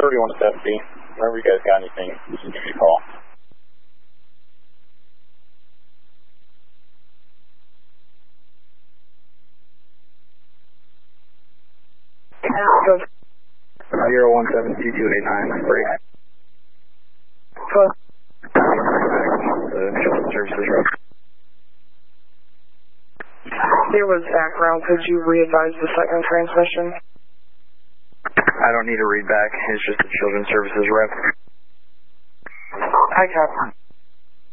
3170. Whenever you guys got anything, just give me a call. Go. 017229, break. Go. The children's services rep. There was background. Could you re-advise the second transmission? I don't need to read back. It's just the children's services rep. I copy.